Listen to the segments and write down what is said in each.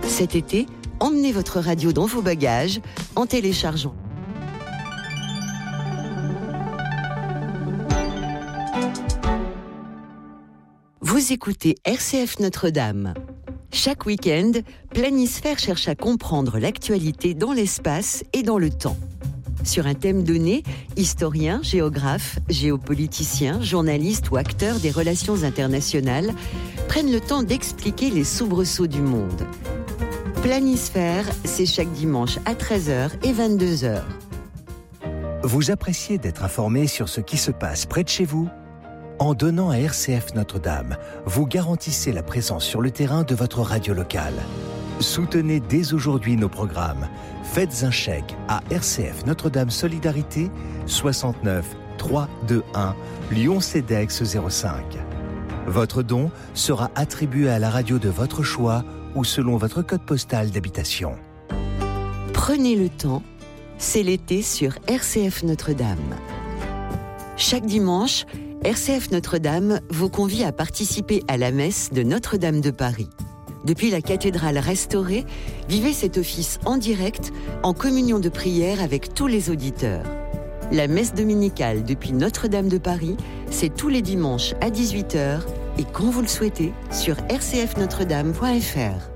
Cet été, emmenez votre radio dans vos bagages en téléchargeant. Vous écoutez RCF Notre-Dame. Chaque week-end, Planisphère cherche à comprendre l'actualité dans l'espace et dans le temps. Sur un thème donné, historiens, géographes, géopoliticiens, journalistes ou acteurs des relations internationales prennent le temps d'expliquer les soubresauts du monde. Planisphère, c'est chaque dimanche à 13h et 22h. Vous appréciez d'être informé sur ce qui se passe près de chez vous ? En donnant à RCF Notre-Dame, vous garantissez la présence sur le terrain de votre radio locale. Soutenez dès aujourd'hui nos programmes. Faites un chèque à RCF Notre-Dame Solidarité 69 321 Lyon-CEDEX 05. Votre don sera attribué à la radio de votre choix ou selon votre code postal d'habitation. Prenez le temps, c'est l'été sur RCF Notre-Dame. Chaque dimanche, RCF Notre-Dame vous convie à participer à la messe de Notre-Dame de Paris. Depuis la cathédrale restaurée, vivez cet office en direct, en communion de prière avec tous les auditeurs. La messe dominicale depuis Notre-Dame de Paris, c'est tous les dimanches à 18h et quand vous le souhaitez sur rcfnotredame.fr.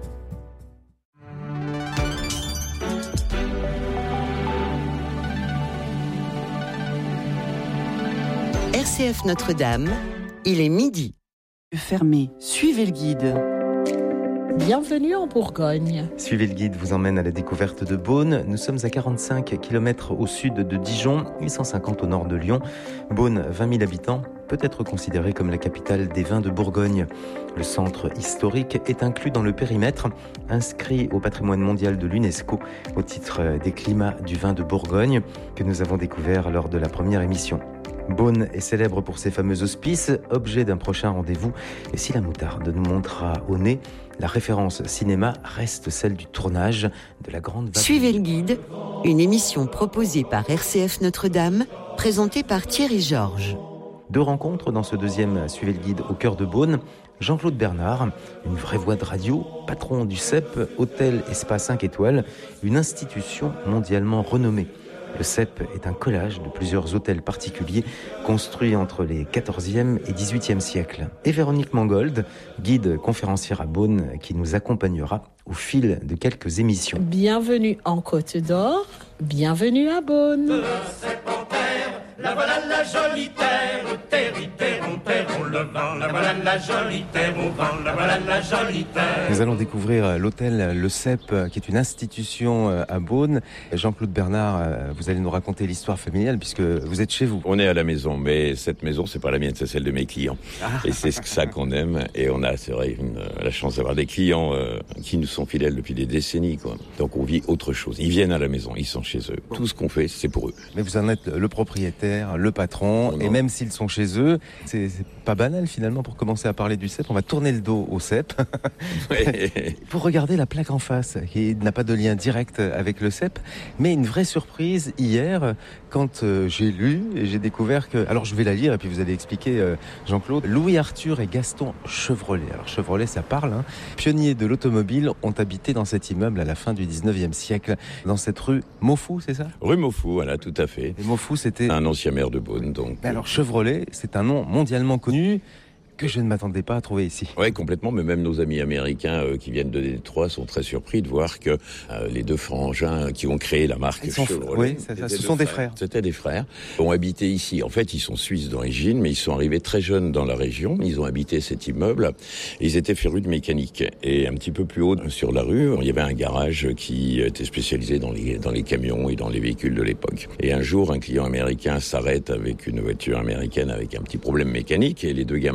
RCF Notre-Dame, il est midi. Fermé, suivez le guide. Bienvenue en Bourgogne. Suivez le guide vous emmène à la découverte de Beaune. Nous sommes à 45 km au sud de Dijon et 150 au nord de Lyon. Beaune, 20 000 habitants, peut être considérée comme la capitale des vins de Bourgogne. Le centre historique est inclus dans le périmètre, inscrit au patrimoine mondial de l'UNESCO au titre des climats du vin de Bourgogne que nous avons découvert lors de la première émission. Beaune est célèbre pour ses fameux hospices, objet d'un prochain rendez-vous. Et si la moutarde nous montera au nez, la référence cinéma reste celle du tournage de la grande vague. Suivez le guide, une émission proposée par RCF Notre-Dame, présentée par Thierry Georges. Deux rencontres dans ce deuxième Suivez le guide au cœur de Beaune. Jean-Claude Bernard, une vraie voix de radio, patron du CEP, Hôtel et Spa 5 étoiles, une institution mondialement renommée. Le CEP est un collage de plusieurs hôtels particuliers construits entre les 14e et 18e siècles. Et Véronique Mangold, guide conférencière à Beaune, qui nous accompagnera au fil de quelques émissions. Bienvenue en Côte d'Or, bienvenue à Beaune. Le CEP en terre, la voilà la jolie terre, terre, on le vent, la voilà la jolie terre, au vent, la voilà la jolie terre. Nous allons découvrir l'hôtel Le CEP, qui est une institution à Beaune. Jean-Claude Bernard, vous allez nous raconter l'histoire familiale puisque vous êtes chez vous. On est à la maison, mais cette maison, c'est pas la mienne, c'est celle de mes clients. Et c'est ça qu'on aime. Et on a, c'est vrai, la chance d'avoir des clients qui nous sont fidèles depuis des décennies, quoi. Donc on vit autre chose. Ils viennent à la maison, ils sont chez eux. Tout ce qu'on fait, c'est pour eux. Mais vous en êtes le propriétaire, le patron, et même s'ils sont chez eux, c'est pas banal finalement pour commencer à parler du CEP. On va tourner le dos au CEP pour regarder la plaque en face, qui n'a pas de lien direct avec le CEP, mais une vraie surprise hier quand j'ai lu et j'ai découvert que... Alors je vais la lire et puis vous allez expliquer, Jean-Claude. Louis-Arthur et Gaston Chevrolet. Alors Chevrolet, ça parle, hein. Pionniers de l'automobile ont habité dans cet immeuble à la fin du 19e siècle, dans cette rue Maufou, c'est ça ? Rue Maufou, voilà, tout à fait. Et Maufou, c'était... un ancien maire de Beaune, donc... Mais alors Chevrolet, c'est un nom mondialement connu que je ne m'attendais pas à trouver ici. Oui, complètement, mais même nos amis américains qui viennent de Détroit sont très surpris de voir que les deux frangins qui ont créé la marque Chevrolet, ce sont des frères. C'était des frères, ont habité ici. En fait, ils sont suisses d'origine, mais ils sont arrivés très jeunes dans la région. Ils ont habité cet immeuble. Ils étaient férus de mécanique. Et un petit peu plus haut sur la rue, il y avait un garage qui était spécialisé dans les camions et dans les véhicules de l'époque. Et un jour, un client américain s'arrête avec une voiture américaine avec un petit problème mécanique et les deux gamins